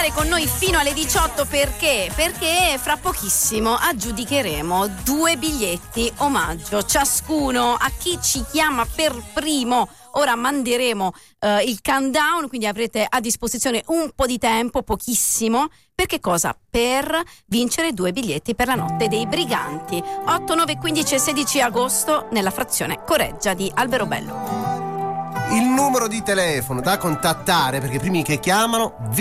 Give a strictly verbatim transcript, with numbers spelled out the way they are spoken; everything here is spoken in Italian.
con noi fino alle diciotto perché? Perché fra pochissimo aggiudicheremo due biglietti omaggio ciascuno a chi ci chiama per primo. Ora manderemo uh, il countdown, quindi avrete a disposizione un po' di tempo, pochissimo. Per che cosa? Per vincere due biglietti per la notte dei Briganti. otto, nove, quindici e sedici agosto nella frazione Correggia di Alberobello. Il numero di telefono da contattare, perché i primi che chiamano